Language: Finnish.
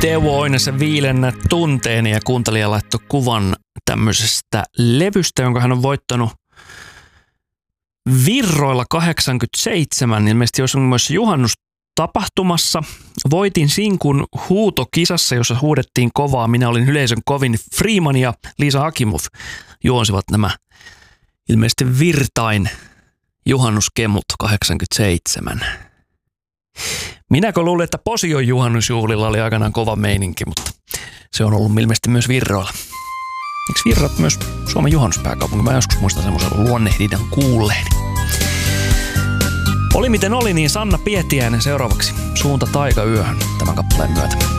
Teuvo Oinäsen Viilennät tunteeni ja kuuntelija laittoi kuvan tämmöisestä levystä, jonka hän on voittanut Virroilla 87, ilmeisesti olisi myös juhannustapahtumassa. Voitin sinkun huutokisassa, jossa huudettiin kovaa. Minä olin yleisön kovin. Freeman ja Liisa Akimov juonsivat nämä ilmeisesti Virtain juhannuskemut 87. Minäkö luulin, että Posion juhannusjuhlilla oli aikanaan kova meininki, mutta se on ollut ilmeisesti myös Virroilla. Eikö Virrat myös Suomen juhannuspääkaupunki? Mä joskus muistan semmoisen luonnehdidan kuulleeni. Oli miten oli, niin Sanna Pietiäinen seuraavaksi Suunta taikayöhön tämän kappaleen myötä.